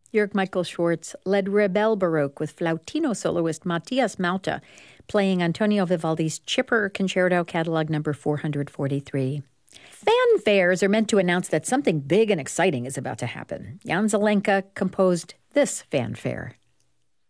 Jörg Michael Schwartz led Rebel Baroque with flautino soloist Matthias Mauta, playing Antonio Vivaldi's Chipper Concerto Catalog number 443. Fanfares are meant to announce that something big and exciting is about to happen. Jan Zelenka composed this fanfare.